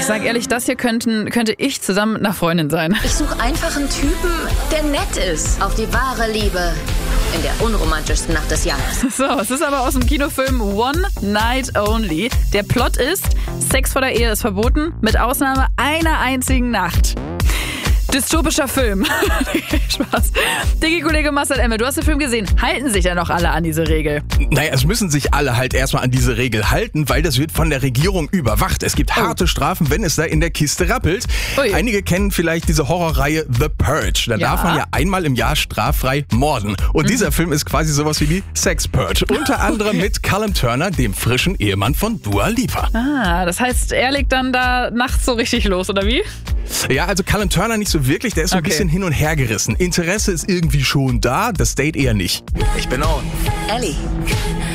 Ich sag ehrlich, das hier könnte ich zusammen mit einer Freundin sein. Ich suche einfach einen Typen, der nett ist. Auf die wahre Liebe in der unromantischsten Nacht des Jahres. So, es ist aber aus dem Kinofilm One Night Only. Der Plot ist, Sex vor der Ehe ist verboten, mit Ausnahme einer einzigen Nacht. Dystopischer Film. Spaß. Digi-Kollege Marcel Emme, du hast den Film gesehen. Halten sich ja noch alle an diese Regel? Naja, es müssen sich alle halt erstmal an diese Regel halten, weil das wird von der Regierung überwacht. Es gibt harte Strafen, wenn es da in der Kiste rappelt. Ui. Einige kennen vielleicht diese Horrorreihe The Purge. Da darf man ja einmal im Jahr straffrei morden. Und dieser Film ist quasi sowas wie die Sex Purge. Unter anderem mit Callum Turner, dem frischen Ehemann von Dua Lipa. Ah, das heißt, er legt dann da nachts so richtig los, oder wie? Ja, also Callum Turner nicht so wirklich, der ist so ein bisschen hin und her gerissen. Interesse ist irgendwie schon da, das Date eher nicht. Ich bin on. Ellie.